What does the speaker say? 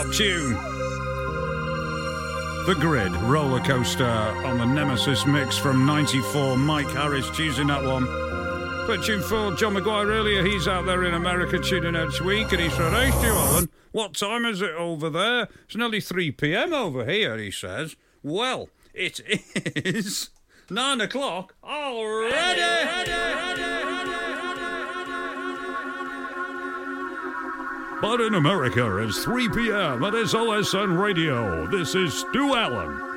Tune. The Grid roller coaster on the Nemesis mix from '94. Mike Harris choosing that one. But tune for John Maguire earlier. He's out there in America tuning out each week, and he said, "Hey, Stu Allen, what time is it over there? It's nearly 3 p.m. over here," he says. Well, it is 9 o'clock already. But in America, it's 3 p.m. at SLSN Radio. This is Stu Allen.